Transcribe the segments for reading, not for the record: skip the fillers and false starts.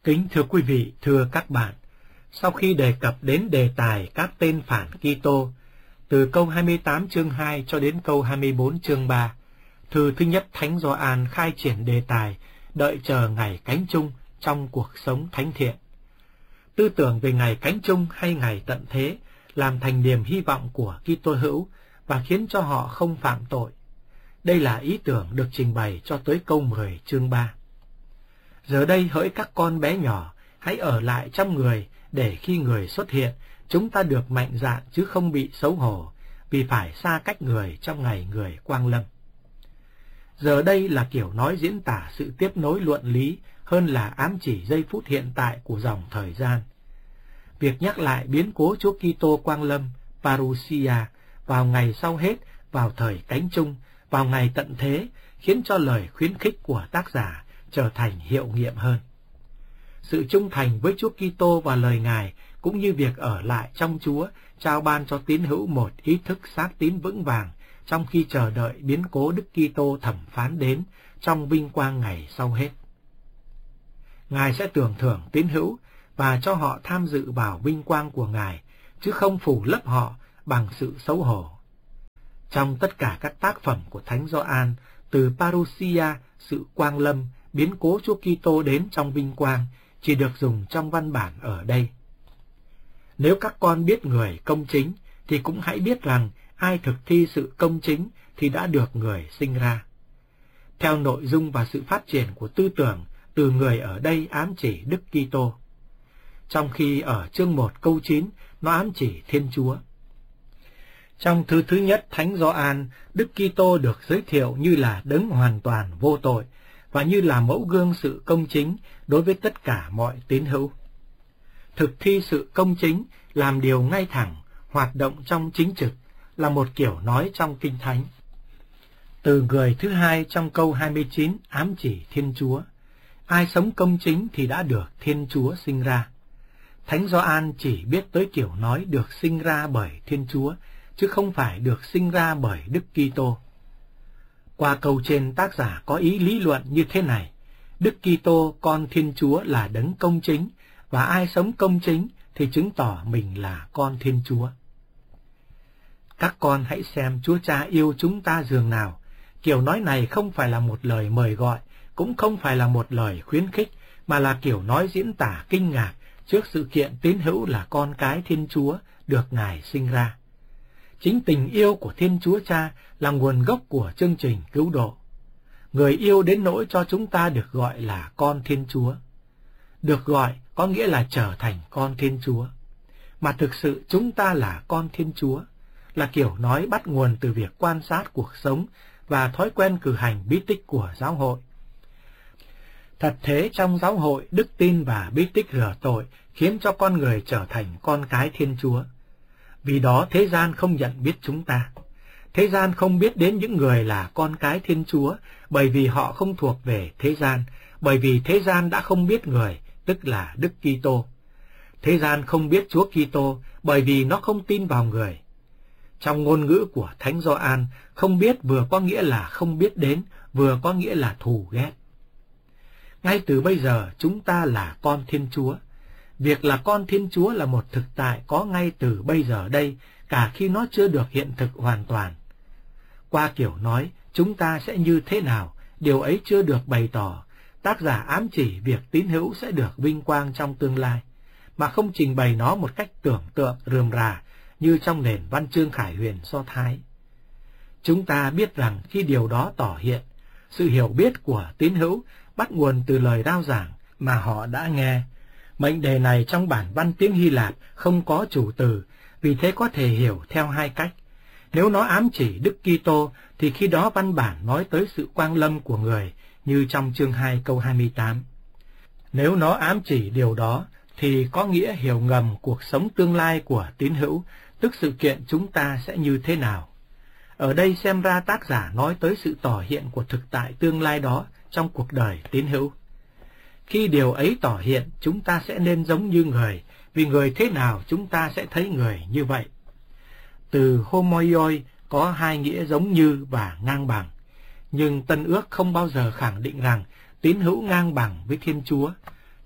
Kính thưa quý vị, thưa các bạn, sau khi đề cập đến đề tài các tên phản Kitô, từ câu 28 chương 2 cho đến câu 24 chương 3, thư thứ nhất Thánh Gioan khai triển đề tài đợi chờ ngày cánh chung trong cuộc sống thánh thiện. Tư tưởng về ngày cánh chung hay ngày tận thế làm thành niềm hy vọng của Kitô hữu và khiến cho họ không phạm tội. Đây là ý tưởng được trình bày cho tới câu 10 chương 3. Giờ đây hỡi các con bé nhỏ, hãy ở lại trong người, để khi người xuất hiện, chúng ta được mạnh dạn chứ không bị xấu hổ, vì phải xa cách người trong ngày người quang lâm. Giờ đây là kiểu nói diễn tả sự tiếp nối luận lý hơn là ám chỉ giây phút hiện tại của dòng thời gian. Việc nhắc lại biến cố Chúa Kitô quang lâm, parousia, vào ngày sau hết, vào thời cánh chung, vào ngày tận thế, khiến cho lời khuyến khích của tác giả trở thành hiệu nghiệm hơn. Sự trung thành với Chúa Kitô và lời Ngài cũng như việc ở lại trong Chúa trao ban cho tín hữu một ý thức xác tín vững vàng trong khi chờ đợi biến cố Đức Kitô thẩm phán đến trong vinh quang ngày sau hết. Ngài sẽ tưởng thưởng tín hữu và cho họ tham dự vào vinh quang của Ngài, chứ không phủ lấp họ bằng sự xấu hổ. Trong tất cả các tác phẩm của Thánh Gioan, từ parousia, sự quang lâm, biến cố Chúa Kitô đến trong vinh quang, chỉ được dùng trong văn bản ở đây. Nếu các con biết người công chính, thì cũng hãy biết rằng ai thực thi sự công chính thì đã được người sinh ra. Theo nội dung và sự phát triển của tư tưởng, từ người ở đây ám chỉ Đức Kitô, trong khi ở chương 1 câu 9 nó ám chỉ Thiên Chúa. Trong thư thứ nhất Thánh Gioan, Đức Kitô được giới thiệu như là đấng hoàn toàn vô tội và như là mẫu gương sự công chính đối với tất cả mọi tín hữu. Thực thi sự công chính, làm điều ngay thẳng, hoạt động trong chính trực là một kiểu nói trong Kinh Thánh. Từ người thứ hai trong câu 29 ám chỉ Thiên Chúa. Ai sống công chính thì đã được Thiên Chúa sinh ra. Thánh Gioan chỉ biết tới kiểu nói được sinh ra bởi Thiên Chúa, chứ không phải được sinh ra bởi Đức Kitô. Qua câu trên, tác giả có ý lý luận như thế này: Đức Kitô, con Thiên Chúa là đấng công chính, và ai sống công chính thì chứng tỏ mình là con Thiên Chúa. Các con hãy xem Chúa Cha yêu chúng ta dường nào. Kiểu nói này không phải là một lời mời gọi, cũng không phải là một lời khuyến khích, mà là kiểu nói diễn tả kinh ngạc trước sự kiện tín hữu là con cái Thiên Chúa được Ngài sinh ra. Chính tình yêu của Thiên Chúa Cha là nguồn gốc của chương trình cứu độ. Người yêu đến nỗi cho chúng ta được gọi là con Thiên Chúa. Được gọi có nghĩa là trở thành con Thiên Chúa. Mà thực sự chúng ta là con Thiên Chúa, là kiểu nói bắt nguồn từ việc quan sát cuộc sống và thói quen cử hành bí tích của giáo hội. Thật thế, trong giáo hội, đức tin và bí tích rửa tội khiến cho con người trở thành con cái Thiên Chúa. Vì đó thế gian không nhận biết chúng ta. Thế gian không biết đến những người là con cái Thiên Chúa, bởi vì họ không thuộc về thế gian, bởi vì thế gian đã không biết người, tức là Đức Kitô. Thế gian không biết Chúa Kitô, bởi vì nó không tin vào người. Trong ngôn ngữ của Thánh Gioan, không biết vừa có nghĩa là không biết đến, vừa có nghĩa là thù ghét. Ngay từ bây giờ chúng ta là con Thiên Chúa. Việc là con Thiên Chúa là một thực tại có ngay từ bây giờ đây, cả khi nó chưa được hiện thực hoàn toàn. Qua kiểu nói, chúng ta sẽ như thế nào, điều ấy chưa được bày tỏ. Tác giả ám chỉ việc tín hữu sẽ được vinh quang trong tương lai, mà không trình bày nó một cách tưởng tượng rườm rà như trong nền văn chương Khải Huyền Do Thái. Chúng ta biết rằng khi điều đó tỏ hiện, sự hiểu biết của tín hữu bắt nguồn từ lời rao giảng mà họ đã nghe. Mệnh đề này trong bản văn tiếng Hy Lạp không có chủ từ, vì thế có thể hiểu theo hai cách. Nếu nó ám chỉ Đức Kitô thì khi đó văn bản nói tới sự quang lâm của người, như trong chương 2 câu 28. Nếu nó ám chỉ điều đó thì có nghĩa hiểu ngầm cuộc sống tương lai của tín hữu, tức sự kiện chúng ta sẽ như thế nào. Ở đây xem ra tác giả nói tới sự tỏ hiện của thực tại tương lai đó trong cuộc đời tín hữu. Khi điều ấy tỏ hiện, chúng ta sẽ nên giống như người, vì người thế nào chúng ta sẽ thấy người như vậy. Từ homoioi có hai nghĩa giống như và ngang bằng, nhưng Tân Ước không bao giờ khẳng định rằng tín hữu ngang bằng với Thiên Chúa.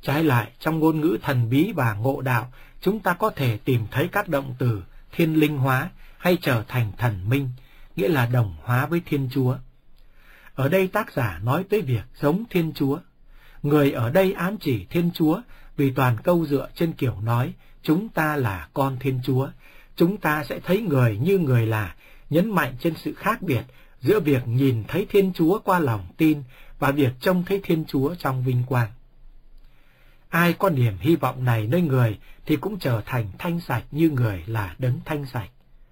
Trái lại, trong ngôn ngữ thần bí và ngộ đạo, chúng ta có thể tìm thấy các động từ thiên linh hóa hay trở thành thần minh, nghĩa là đồng hóa với Thiên Chúa. Ở đây tác giả nói tới việc giống Thiên Chúa. Người ở đây ám chỉ Thiên Chúa vì toàn câu dựa trên kiểu nói chúng ta là con Thiên Chúa. Chúng ta sẽ thấy người như người là, nhấn mạnh trên sự khác biệt giữa việc nhìn thấy Thiên Chúa qua lòng tin và việc trông thấy Thiên Chúa trong vinh quang. Ai có niềm hy vọng này nơi người thì cũng trở thành thanh sạch như người là đấng thanh sạch.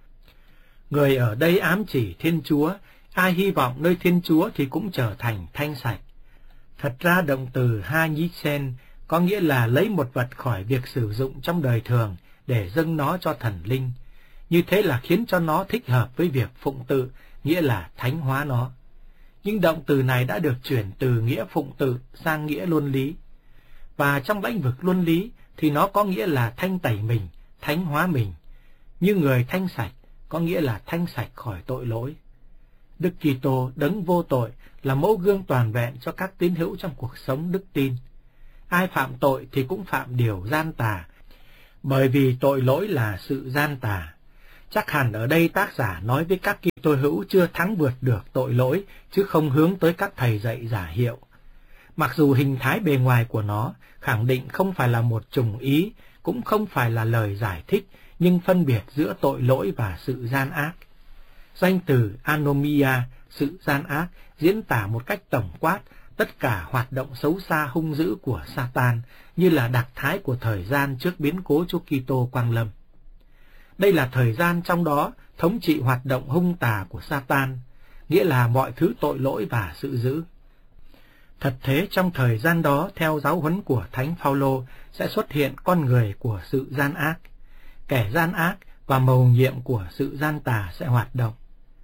Người ở đây ám chỉ Thiên Chúa, ai hy vọng nơi Thiên Chúa thì cũng trở thành thanh sạch. Thật ra động từ hanisen có nghĩa là lấy một vật khỏi việc sử dụng trong đời thường để dâng nó cho thần linh. Như thế là khiến cho nó thích hợp với việc phụng tự, nghĩa là thánh hóa nó. Nhưng động từ này đã được chuyển từ nghĩa phụng tự sang nghĩa luân lý. Và trong lĩnh vực luân lý thì nó có nghĩa là thanh tẩy mình, thánh hóa mình. Như người thanh sạch có nghĩa là thanh sạch khỏi tội lỗi. Đức Kitô đấng vô tội là mẫu gương toàn vẹn cho các tín hữu trong cuộc sống đức tin. Ai phạm tội thì cũng phạm điều gian tà, bởi vì tội lỗi là sự gian tà. Chắc hẳn ở đây tác giả nói với các Kitô hữu chưa thắng vượt được tội lỗi, chứ không hướng tới các thầy dạy giả hiệu. Mặc dù hình thái bề ngoài của nó khẳng định không phải là một chủng ý, cũng không phải là lời giải thích, nhưng phân biệt giữa tội lỗi và sự gian ác. Danh từ anomia, sự gian ác, diễn tả một cách tổng quát tất cả hoạt động xấu xa hung dữ của Satan, như là đặc thái của thời gian trước biến cố Chúa Kitô quang lâm. Đây là thời gian trong đó thống trị hoạt động hung tà của Satan, nghĩa là mọi thứ tội lỗi và sự dữ. Thật thế, trong thời gian đó, theo giáo huấn của Thánh Phaolô, sẽ xuất hiện con người của sự gian ác. Kẻ gian ác và mầu nhiệm của sự gian tà sẽ hoạt động.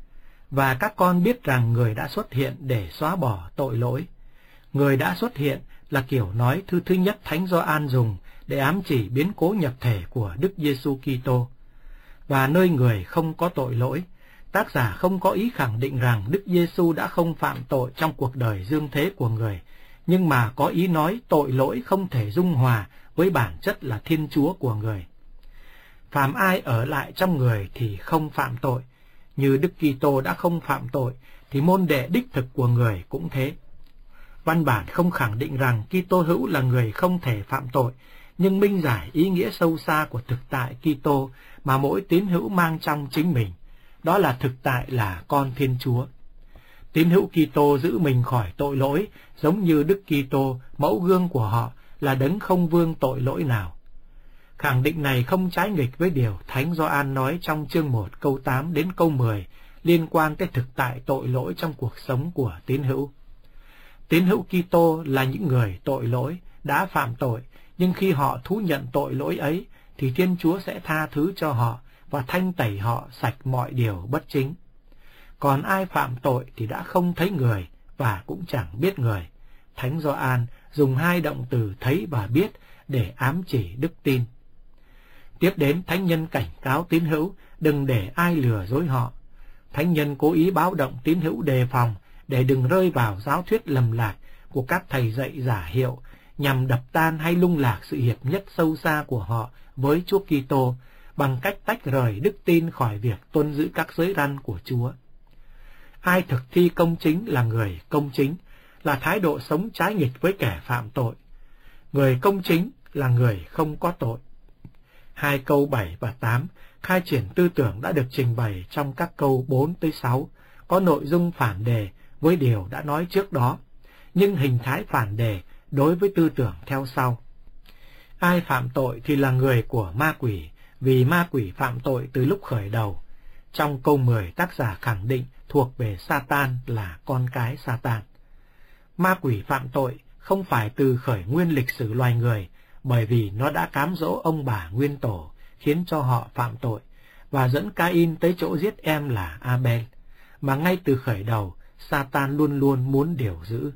Và các con biết rằng người đã xuất hiện để xóa bỏ tội lỗi. Người đã xuất hiện là kiểu nói thứ nhất Thánh Gioan dùng để ám chỉ biến cố nhập thể của Đức Giêsu Kitô. Và nơi người không có tội lỗi, tác giả không có ý khẳng định rằng Đức Giêsu đã không phạm tội trong cuộc đời dương thế của người, nhưng mà có ý nói tội lỗi không thể dung hòa với bản chất là Thiên Chúa của người. Phàm ai ở lại trong người thì không phạm tội, như Đức Kitô đã không phạm tội, thì môn đệ đích thực của người cũng thế. Văn bản không khẳng định rằng Kitô hữu là người không thể phạm tội, nhưng minh giải ý nghĩa sâu xa của thực tại Kitô mà mỗi tín hữu mang trong chính mình. Đó là thực tại là con Thiên Chúa. Tín hữu Kitô giữ mình khỏi tội lỗi, giống như Đức Kitô, mẫu gương của họ, là đấng không vương tội lỗi nào. Khẳng định này không trái nghịch với điều Thánh Gioan nói trong chương 1 câu 8 đến câu 10 liên quan tới thực tại tội lỗi trong cuộc sống của tín hữu. Tín hữu Kitô là những người tội lỗi, đã phạm tội, nhưng khi họ thú nhận tội lỗi ấy, thì Thiên Chúa sẽ tha thứ cho họ và thanh tẩy họ sạch mọi điều bất chính. Còn ai phạm tội thì đã không thấy người và cũng chẳng biết người. Thánh Gioan dùng hai động từ thấy và biết để ám chỉ đức tin. Tiếp đến, thánh nhân cảnh cáo tín hữu đừng để ai lừa dối họ. Thánh nhân cố ý báo động tín hữu đề phòng để đừng rơi vào giáo thuyết lầm lạc của các thầy dạy giả hiệu, nhằm đập tan hay lung lạc sự hiệp nhất sâu xa của họ với Chúa Kitô bằng cách tách rời đức tin khỏi việc tuân giữ các giới răn của Chúa. Ai thực thi công chính là người công chính, là thái độ sống trái nghịch với kẻ phạm tội. Người công chính là người không có tội. 2 câu 7 và 8 khai triển tư tưởng đã được trình bày trong các câu 4 tới 6, có nội dung phản đề với điều đã nói trước đó, nhưng hình thái phản đề đối với tư tưởng theo sau. Ai phạm tội thì là người của ma quỷ, vì ma quỷ phạm tội từ lúc khởi đầu. Trong câu 10, tác giả khẳng định thuộc về Satan là con cái Satan. Ma quỷ phạm tội không phải từ khởi nguyên lịch sử loài người, bởi vì nó đã cám dỗ ông bà nguyên tổ, khiến cho họ phạm tội, và dẫn Cain tới chỗ giết em là Abel, mà ngay từ khởi đầu, Satan luôn luôn muốn điều giữ.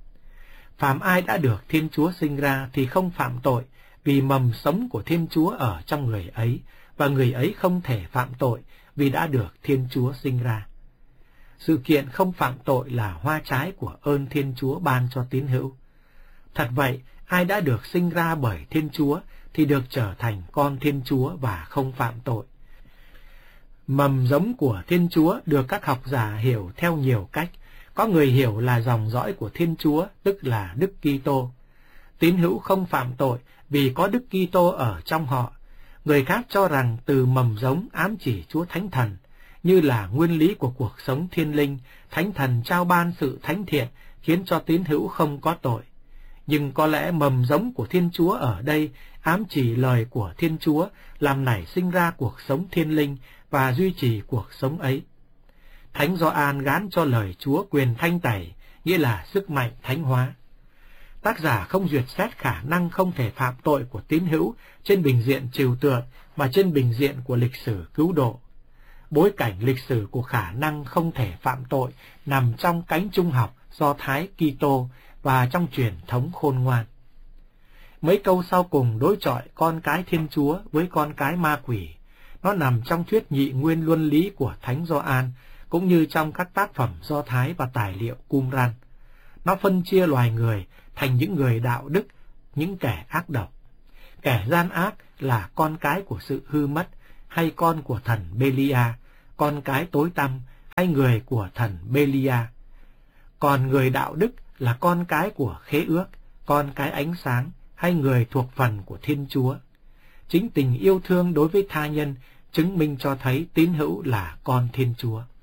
Phàm ai đã được Thiên Chúa sinh ra thì không phạm tội, vì mầm sống của Thiên Chúa ở trong người ấy, và người ấy không thể phạm tội vì đã được Thiên Chúa sinh ra. Sự kiện không phạm tội là hoa trái của ơn Thiên Chúa ban cho tín hữu. Thật vậy, ai đã được sinh ra bởi Thiên Chúa thì được trở thành con Thiên Chúa và không phạm tội. Mầm giống của Thiên Chúa được các học giả hiểu theo nhiều cách. Có người hiểu là dòng dõi của Thiên Chúa, tức là Đức Kitô. Tín hữu không phạm tội vì có Đức Kitô ở trong họ. Người khác cho rằng từ mầm giống ám chỉ Chúa Thánh Thần, như là nguyên lý của cuộc sống thiên linh, Thánh Thần trao ban sự thánh thiện khiến cho tín hữu không có tội. Nhưng có lẽ mầm giống của Thiên Chúa ở đây ám chỉ lời của Thiên Chúa làm nảy sinh ra cuộc sống thiên linh và duy trì cuộc sống ấy. Thánh Gioan gán cho lời Chúa quyền thanh tẩy, nghĩa là sức mạnh thánh hóa. Tác giả không duyệt xét khả năng không thể phạm tội của tín hữu trên bình diện trừu tượng, mà trên bình diện của lịch sử cứu độ. Bối cảnh lịch sử của khả năng không thể phạm tội nằm trong cánh trung học Do Thái Kitô và trong truyền thống khôn ngoan. Mấy câu sau cùng đối chọi con cái Thiên Chúa với con cái ma quỷ. Nó nằm trong thuyết nhị nguyên luân lý của Thánh Gioan, cũng như trong các tác phẩm Do Thái và tài liệu Qumran. Nó phân chia loài người thành những người đạo đức, những kẻ ác độc. Kẻ gian ác là con cái của sự hư mất, hay con của thần Belia, con cái tối tăm, hay người của thần Belia. Còn người đạo đức là con cái của khế ước, con cái ánh sáng, hay người thuộc phần của Thiên Chúa. Chính tình yêu thương đối với tha nhân chứng minh cho thấy tín hữu là con Thiên Chúa.